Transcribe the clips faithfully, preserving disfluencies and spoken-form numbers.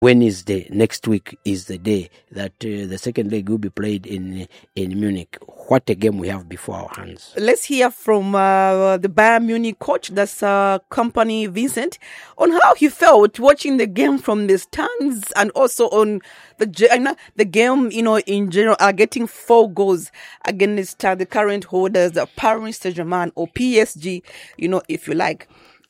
Wednesday next week is the day that uh, the second leg will be played in in Munich. What a game we have before our hands. Let's hear from uh, the Bayern Munich coach, that's uh, Kompany Vincent, on how he felt watching the game from the stands and also on the the game, you know, in general, are getting four goals against uh, the current holders, the Paris Saint-Germain or P S G, you know, if you like.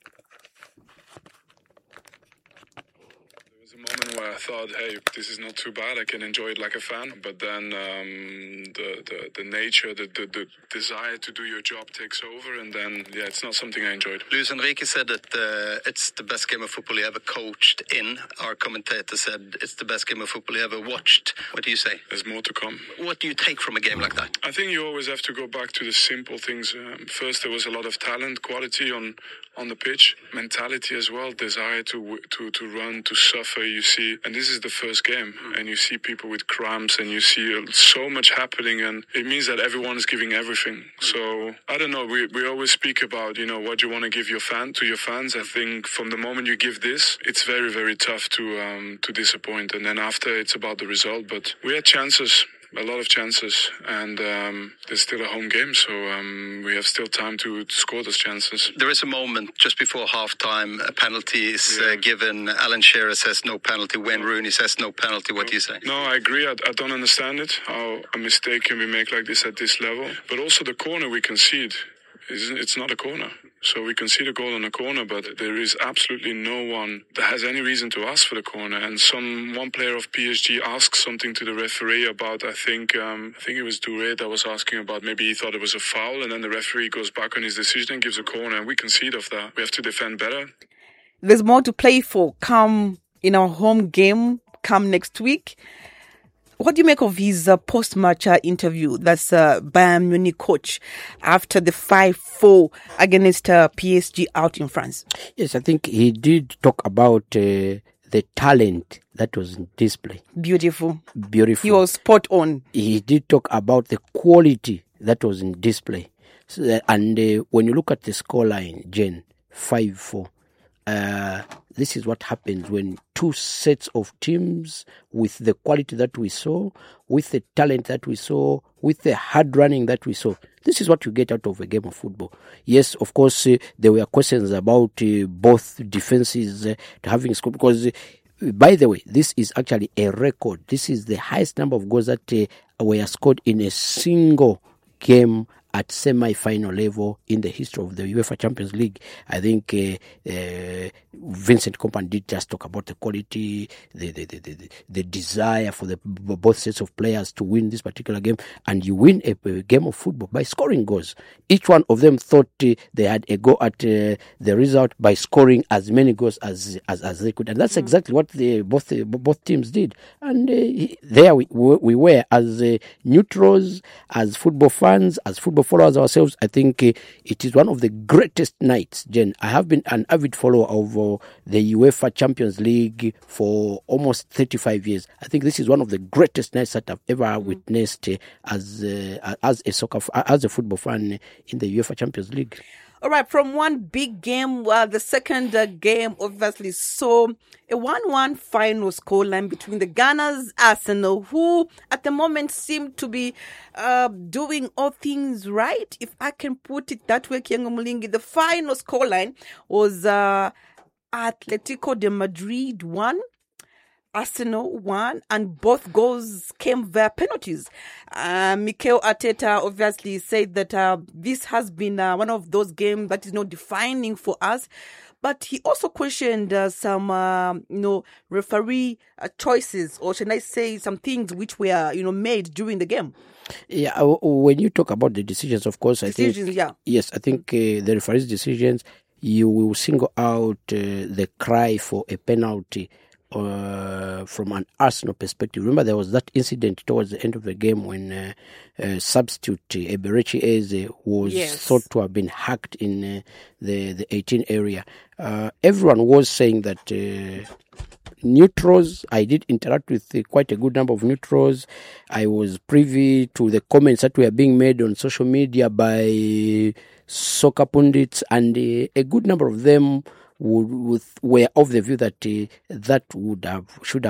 Moment where I thought, hey, this is not too bad, I can enjoy it like a fan. But then um, the, the the nature, the, the the desire to do your job takes over, and then yeah, it's not something I enjoyed. Luis Enrique said that uh, it's the best game of football he ever coached in. Our commentator said it's the best game of football he ever watched. What do you say? There's more to come. What do you take from a game like that? I think you always have to go back to the simple things. Um, first, there was a lot of talent, quality on on the pitch, mentality as well, desire to to to run, to suffer. You see, and this is the first game, and you see people with cramps, and you see so much happening, and it means that everyone is giving everything. So I don't know. We we always speak about, you know, what you want to give your fan to your fans. I think from the moment you give this, it's very very tough to um to disappoint, and then after it's about the result. But we had chances. A lot of chances, and um, there's still a home game, so um, we have still time to, to score those chances. There is a moment just before halftime, a penalty is yeah. uh, given. Alan Shearer says no penalty. Wayne Rooney says no penalty. What do you say? No, I agree. I, I don't understand it, how a mistake can be made like this at this level. But also the corner we concede, it's not a corner. So we concede a goal on a corner, but there is absolutely no one that has any reason to ask for the corner. And some one player of P S G asked something to the referee about, I think, um, I think it was Touré that was asking about, maybe he thought it was a foul, and then the referee goes back on his decision and gives a corner, and we concede of that. We have to defend better. There's more to play for come in our home game, come next week. What do you make of his uh, post-match uh, interview? That's uh, Bayern Munich coach after the five four against uh, P S G out in France. Yes, I think he did talk about uh, the talent that was in display. Beautiful. Beautiful. He was spot on. He did talk about the quality that was in display. So, uh, and uh, when you look at the scoreline, Jen, five four, uh, this is what happens when two sets of teams with the quality that we saw, with the talent that we saw, with the hard running that we saw. This is what you get out of a game of football. Yes, of course, uh, there were questions about uh, both defenses uh, having scored, because, uh, by the way, this is actually a record. This is the highest number of goals that uh, were scored in a single game at semi-final level in the history of the UEFA Champions League. I think uh, uh, Vincent Kompany did just talk about the quality, the the, the the the desire for the both sets of players to win this particular game, and you win a, a game of football by scoring goals. Each one of them thought uh, they had a go at uh, the result by scoring as many goals as as, as they could, and that's mm. exactly what the both uh, both teams did. And uh, there we we were as uh, neutrals, as football fans, as football followers ourselves. I think uh, it is one of the greatest nights, Jen. I have been an avid follower of uh, the UEFA Champions League for almost thirty-five years. I think this is one of the greatest nights that I've ever mm. witnessed uh, as uh, as a soccer as a football fan in the UEFA Champions League. All right, from one big game, well, the second uh, game obviously saw a one one final scoreline between the Gunners, Arsenal, who at the moment seem to be uh, doing all things right, if I can put it that way, Kiengo Mulingi. The final scoreline was uh, Atletico de Madrid one, Arsenal won, and both goals came via penalties. Uh, Mikel Arteta obviously said that uh, this has been uh, one of those games that is not defining for us. But he also questioned uh, some, uh, you know, referee uh, choices, or should I say some things which were, you know, made during the game. Yeah, when you talk about the decisions, of course, decisions, I think, yeah. yes, I think uh, the referee's decisions, you will single out uh, the cry for a penalty. Uh, from an Arsenal perspective. Remember, there was that incident towards the end of the game when uh, uh, substitute uh, Eberechi Eze was yes. thought to have been hacked in uh, the, the eighteen area. Uh, everyone was saying that uh, neutrals, I did interact with uh, quite a good number of neutrals. I was privy to the comments that were being made on social media by soccer pundits, and uh, a good number of them would, would, were of the view that uh, that would have should have